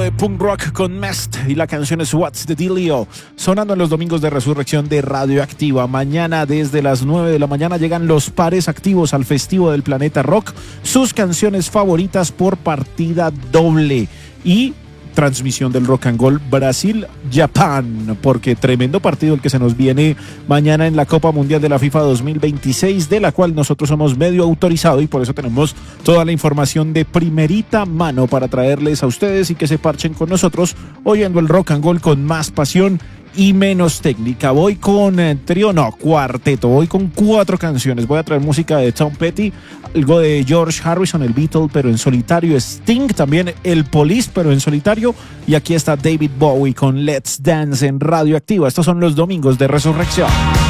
de punk rock con Mest y la canción es What's the Dealio, sonando en los domingos de resurrección de Radioactiva. Mañana desde las 9 de la mañana llegan los pares activos al Festivo del Planeta Rock, sus canciones favoritas por partida doble y transmisión del Rock and Roll Brasil-Japán, porque tremendo partido el que se nos viene mañana en la Copa Mundial de la FIFA 2026, de la cual nosotros somos medio autorizado y por eso tenemos toda la información de primerita mano para traerles a ustedes y que se parchen con nosotros oyendo el Rock and Roll con más pasión y menos técnica. Voy con cuarteto, voy con 4 canciones. Voy a traer música de Tom Petty, algo de George Harrison, el Beatle, pero en solitario, Sting, también el Police, pero en solitario, y aquí está David Bowie con Let's Dance en Radioactiva. Estos son los domingos de resurrección.